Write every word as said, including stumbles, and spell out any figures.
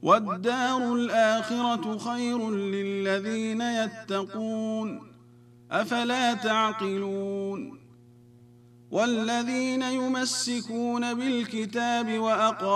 والدار الآخرة خير للذين يتقون أفلا تعقلون والذين يمسكون بالكتاب وأقاموا